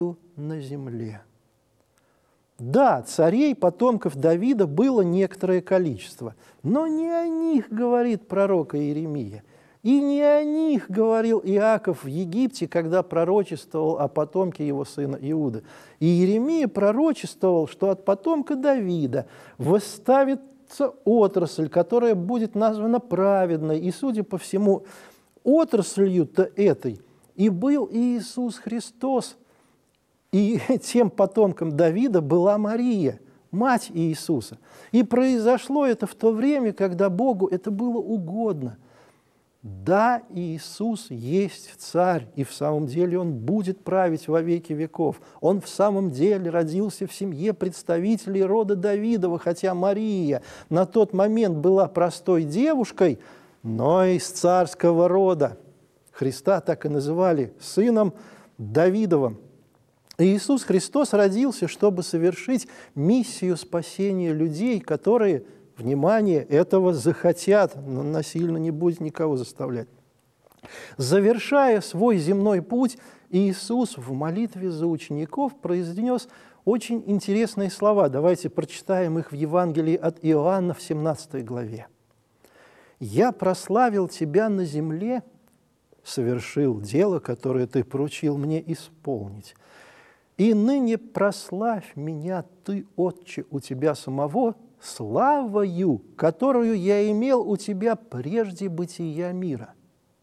на земле. Да, царей, потомков Давида было некоторое количество, но не о них говорит пророк Иеремия. И не о них говорил Иаков в Египте, когда пророчествовал о потомке его сына Иуды. И Иеремия пророчествовал, что от потомка Давида восставится отрасль, которая будет названа праведной. И, судя по всему, отраслью-то этой и был Иисус Христос. И тем потомком Давида была Мария, мать Иисуса. И произошло это в то время, когда Богу это было угодно. Да, Иисус есть царь, и в самом деле Он будет править во веки веков. Он в самом деле родился в семье представителей рода Давидова, хотя Мария на тот момент была простой девушкой, но из царского рода. Христа так и называли сыном Давидовым. И Иисус Христос родился, чтобы совершить миссию спасения людей, которые, внимание, этого захотят, но насильно не будет никого заставлять. Завершая свой земной путь, Иисус в молитве за учеников произнес очень интересные слова. Давайте прочитаем их в Евангелии от Иоанна в 17 главе. «Я прославил Тебя на земле, совершил дело, которое Ты поручил мне исполнить. И ныне прославь меня, Ты, Отче, у Тебя самого, славою, которую я имел у Тебя прежде бытия мира».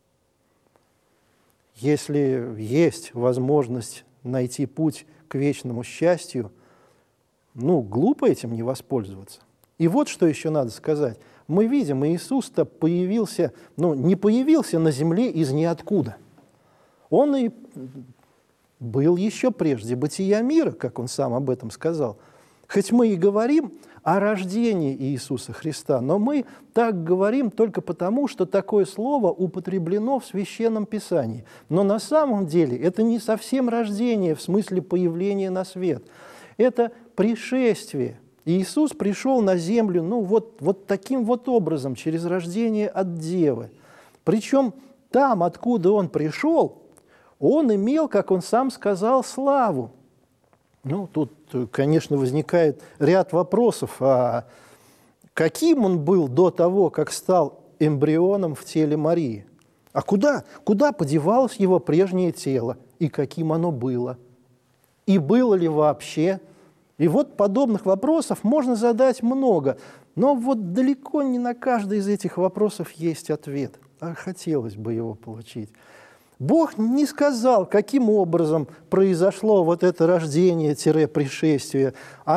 Если есть возможность найти путь к вечному счастью, глупо этим не воспользоваться. И вот что еще надо сказать. Мы видим, Иисус-то появился, не появился на земле из ниоткуда. Он и был еще прежде бытия мира, как Он сам об этом сказал. Хоть мы и говорим о рождении Иисуса Христа, но мы так говорим только потому, что такое слово употреблено в Священном Писании. Но на самом деле это не совсем рождение в смысле появления на свет. Это пришествие. Иисус пришел на землю вот таким вот образом, через рождение от Девы. Причем там, откуда Он пришел, Он имел, как Он сам сказал, славу. Тут, конечно, возникает ряд вопросов, а каким Он был до того, как стал эмбрионом в теле Марии? А куда подевалось Его прежнее тело? И каким оно было? И было ли вообще? И вот подобных вопросов можно задать много, но вот далеко не на каждый из этих вопросов есть ответ, а хотелось бы его получить. Бог не сказал, каким образом произошло вот это рождение-пришествие,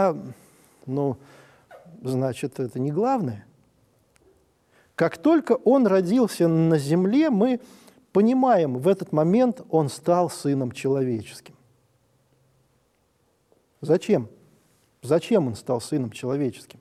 значит, это не главное. Как только Он родился на земле, мы понимаем, в этот момент Он стал Сыном Человеческим. Зачем? Зачем Он стал Сыном Человеческим?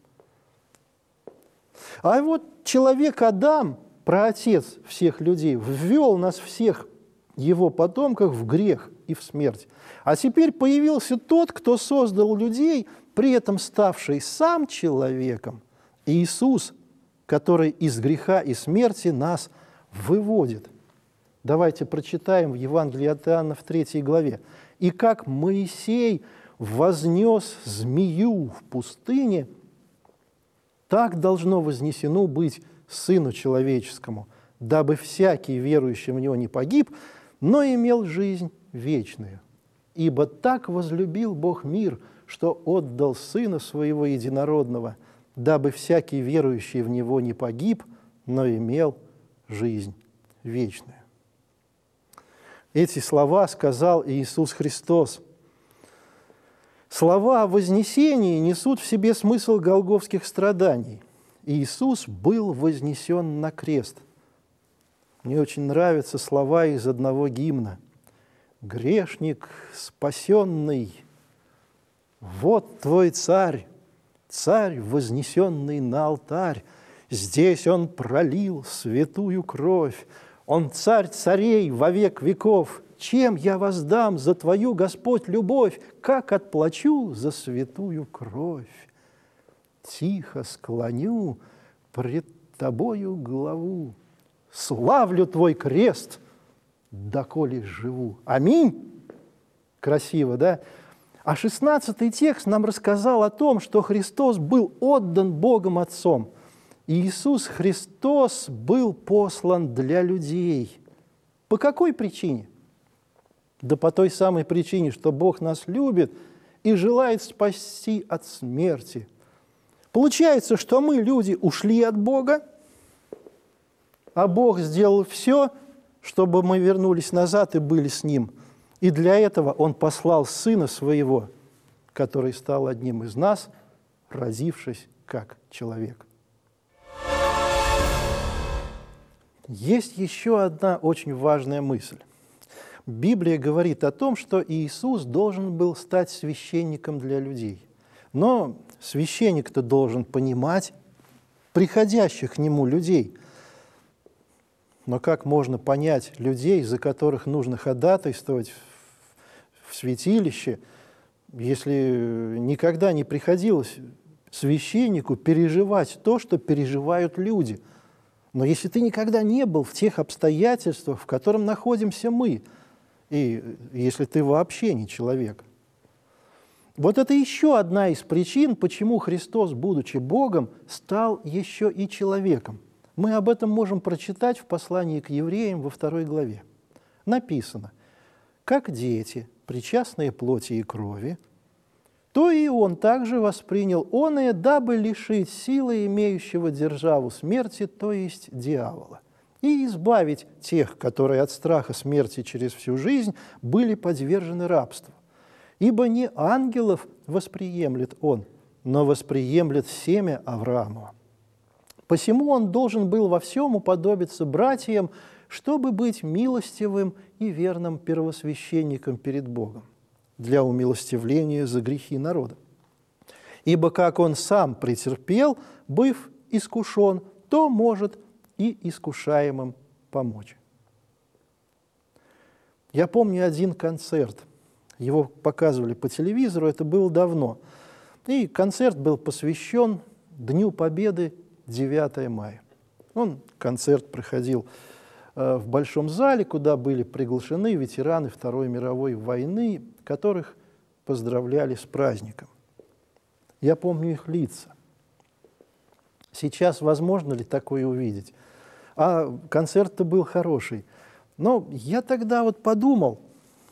А вот человек Адам, праотец всех людей, ввел нас всех, его потомков, в грех и в смерть. А теперь появился тот, кто создал людей, при этом ставший сам человеком, Иисус, который из греха и смерти нас выводит. Давайте прочитаем в Евангелии от Иоанна в 3 главе. «И как Моисей вознес змею в пустыне, так должно вознесено быть Сыну Человеческому, дабы всякий, верующий в Него, не погиб, но имел жизнь вечную. Ибо так возлюбил Бог мир, что отдал Сына Своего Единородного, дабы всякий, верующий в Него, не погиб, но имел жизнь вечную». Эти слова сказал Иисус Христос. Слова о вознесении несут в себе смысл голгофских страданий. Иисус был вознесен на крест. Мне очень нравятся слова из одного гимна. «Грешник спасенный, вот твой царь, царь, вознесенный на алтарь. Здесь он пролил святую кровь. Он царь царей во век веков. Чем я воздам за твою, Господь, любовь? Как отплачу за святую кровь? Тихо склоню пред тобою главу. Славлю твой крест, доколе живу». Аминь. Красиво, да? А 16-й текст нам рассказал о том, что Христос был отдан Богом Отцом. И Иисус Христос был послан для людей. По какой причине? Да по той самой причине, что Бог нас любит и желает спасти от смерти. Получается, что мы, люди, ушли от Бога, а Бог сделал все, чтобы мы вернулись назад и были с Ним. И для этого Он послал Сына Своего, который стал одним из нас, родившись как человек. Есть еще одна очень важная мысль. Библия говорит о том, что Иисус должен был стать священником для людей. Но священник-то должен понимать приходящих к нему людей. Но как можно понять людей, за которых нужно ходатайствовать в святилище, если никогда не приходилось священнику переживать то, что переживают люди? Но если ты никогда не был в тех обстоятельствах, в которых находимся мы, и если ты вообще не человек. Вот это еще одна из причин, почему Христос, будучи Богом, стал еще и человеком. Мы об этом можем прочитать в послании к евреям во 2 главе. Написано: «Как дети, причастные плоти и крови, то и Он также воспринял оное, дабы лишить силы имеющего державу смерти, то есть дьявола, и избавить тех, которые от страха смерти через всю жизнь были подвержены рабству. Ибо не ангелов восприемлет Он, но восприемлет семя Авраамова. Посему Он должен был во всем уподобиться братьям, чтобы быть милостивым и верным первосвященником перед Богом для умилостивления за грехи народа. Ибо как Он сам претерпел, быв искушен, то может и искушаемым помочь». Я помню один концерт, его показывали по телевизору, это было давно. И концерт был посвящен Дню Победы 9 мая. Концерт проходил в Большом зале, куда были приглашены ветераны Второй мировой войны, которых поздравляли с праздником. Я помню их лица. Сейчас возможно ли такое увидеть? А концерт-то был хороший. Но я тогда вот подумал,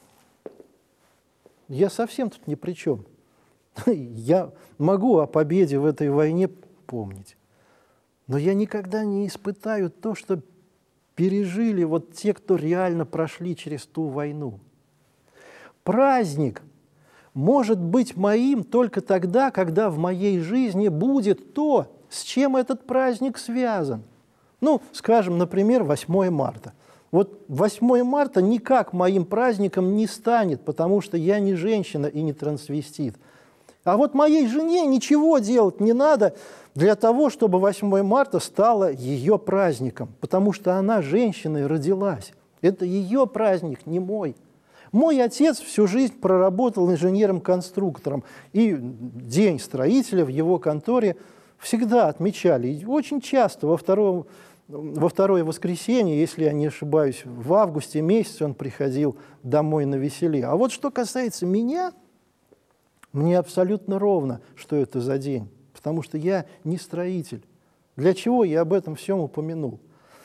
я совсем тут ни при чем. Я могу о победе в этой войне помнить, но я никогда не испытаю то, что пережили вот те, кто реально прошли через ту войну. Праздник может быть моим только тогда, когда в моей жизни будет то, с чем этот праздник связан. Скажем, например, 8 марта. Вот 8 марта никак моим праздником не станет, потому что я не женщина и не трансвестит. А вот моей жене ничего делать не надо для того, чтобы 8 марта стало ее праздником, потому что она женщиной родилась. Это ее праздник, не мой. Мой отец всю жизнь проработал инженером-конструктором, и День строителя в его конторе всегда отмечали. И очень часто во второе воскресенье, если я не ошибаюсь, в августе месяце он приходил домой на веселье. А вот что касается меня, мне абсолютно ровно, что это за день, потому что я не строитель. Для чего я об этом всем упомянул?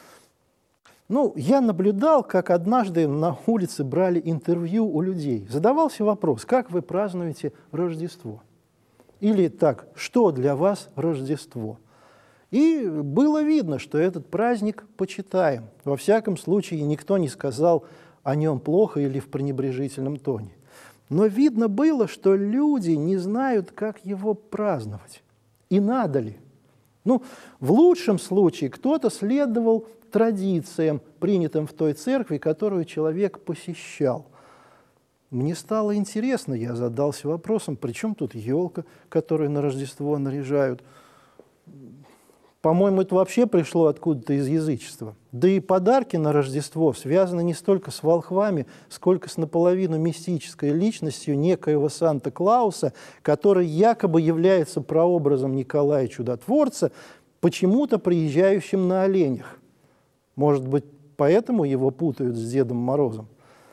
Я наблюдал, как однажды на улице брали интервью у людей. Задавался вопрос: как вы празднуете Рождество? Или так: что для вас Рождество? И было видно, что этот праздник почитаем. Во всяком случае, никто не сказал о нем плохо или в пренебрежительном тоне. Но видно было, что люди не знают, как его праздновать. И надо ли? В лучшем случае кто-то следовал традициям, принятым в той церкви, которую человек посещал. Мне стало интересно, я задался вопросом, при чем тут елка, которую на Рождество наряжают? По-моему, это вообще пришло откуда-то из язычества. Да и подарки на Рождество связаны не столько с волхвами, сколько с наполовину мистической личностью некоего Санта-Клауса, который якобы является прообразом Николая Чудотворца, почему-то приезжающим на оленях. Может быть, поэтому его путают с Дедом Морозом.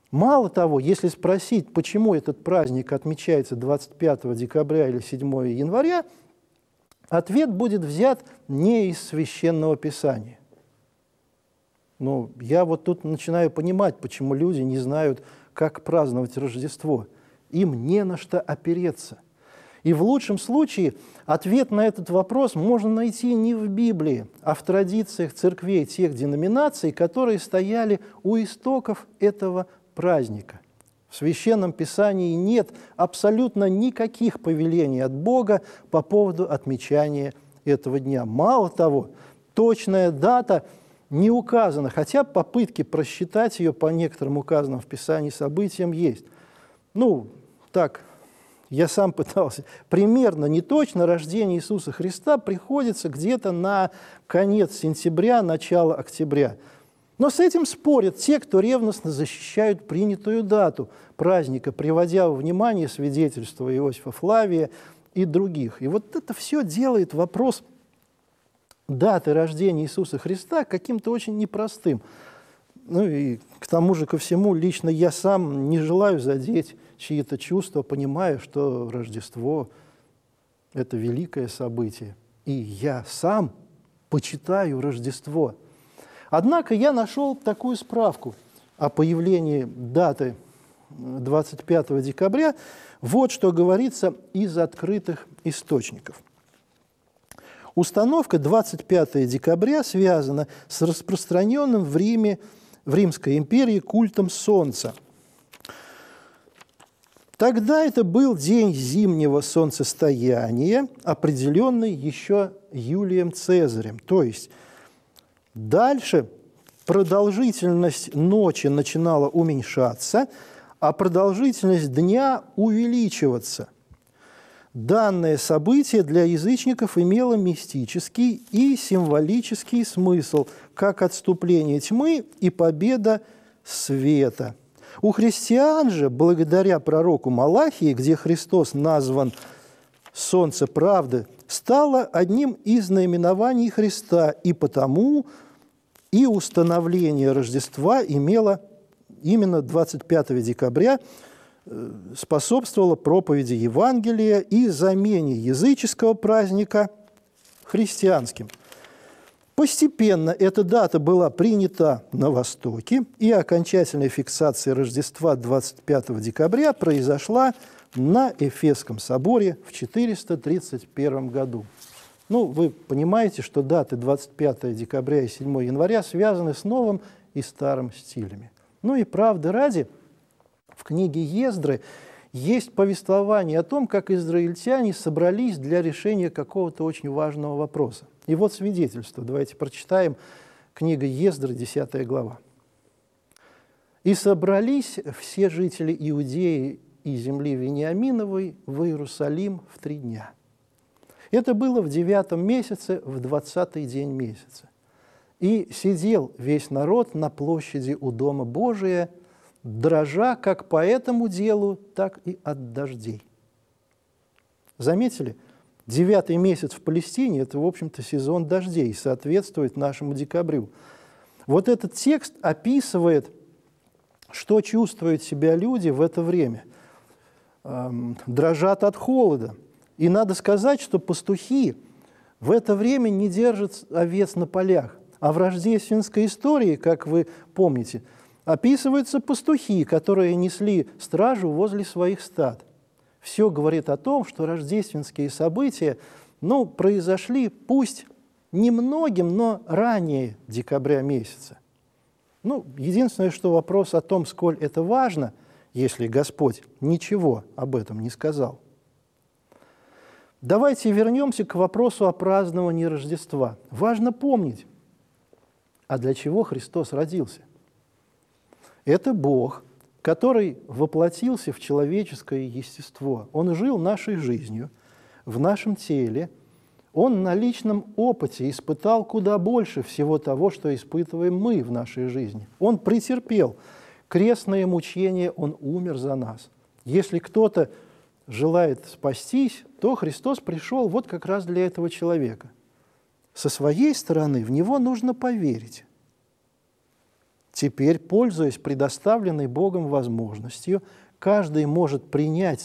Мало того, если спросить, почему этот праздник отмечается 25 декабря или 7 января, ответ будет взят не из Священного Писания. Но я вот тут начинаю понимать, почему люди не знают, как праздновать Рождество. Им не на что опереться. И в лучшем случае ответ на этот вопрос можно найти не в Библии, а в традициях церквей тех деноминаций, которые стояли у истоков этого праздника. В Священном Писании нет абсолютно никаких повелений от Бога по поводу отмечания этого дня. Мало того, точная дата не указана, хотя попытки просчитать ее по некоторым указанным в Писании событиям есть. Так, я сам пытался. Примерно неточно рождение Иисуса Христа приходится где-то на конец сентября, начало октября. Но с этим спорят те, кто ревностно защищают принятую дату праздника, приводя во внимание свидетельства Иосифа Флавия и других. И вот это все делает вопрос даты рождения Иисуса Христа каким-то очень непростым. И к тому же ко всему, лично я сам не желаю задеть чьи-то чувства, понимая, что Рождество – это великое событие. И я сам почитаю Рождество. Однако я нашел такую справку о появлении даты 25 декабря. Вот что говорится из открытых источников. Установка 25 декабря связана с распространенным в Римской империи культом Солнца. Тогда это был день зимнего солнцестояния, определенный еще Юлием Цезарем. То есть дальше продолжительность ночи начинала уменьшаться, а продолжительность дня увеличиваться. Данное событие для язычников имело мистический и символический смысл, как отступление тьмы и победа света. У христиан же, благодаря пророку Малахии, где Христос назван «Солнце правды», стало одним из наименований Христа, и потому и установление Рождества имело именно 25 декабря, способствовало проповеди Евангелия и замене языческого праздника христианским. Постепенно эта дата была принята на Востоке, и окончательная фиксация Рождества 25 декабря произошла на Эфесском соборе в 431 году. Вы понимаете, что даты 25 декабря и 7 января связаны с новым и старым стилями. И правды ради, в книге Ездры есть повествование о том, как израильтяне собрались для решения какого-то очень важного вопроса. И вот свидетельство. Давайте прочитаем. Книга Ездры, 10 глава. «И собрались все жители Иудеи и земли Вениаминовой в Иерусалим в 3 дня. Это было в 9 месяце, в 20-й день месяца. И сидел весь народ на площади у Дома Божия, дрожа как по этому делу, так и от дождей». Заметили? 9-й месяц в Палестине – это, в общем-то, сезон дождей, соответствует нашему декабрю. Вот этот текст описывает, что чувствуют себя люди в это время. Дрожат от холода. И надо сказать, что пастухи в это время не держат овец на полях. А в рождественской истории, как вы помните, описываются пастухи, которые несли стражу возле своих стад. Все говорит о том, что рождественские события, произошли, пусть немногим, но ранее декабря месяца. Единственное, что вопрос о том, сколь это важно, если Господь ничего об этом не сказал. Давайте вернемся к вопросу о праздновании Рождества. Важно помнить, а для чего Христос родился? Это Бог, который воплотился в человеческое естество. Он жил нашей жизнью, в нашем теле. Он на личном опыте испытал куда больше всего того, что испытываем мы в нашей жизни. Он претерпел крестное мучение, Он умер за нас. Если кто-то желает спастись, то Христос пришел вот как раз для этого человека. Со своей стороны в Него нужно поверить. Теперь, пользуясь предоставленной Богом возможностью, каждый может принять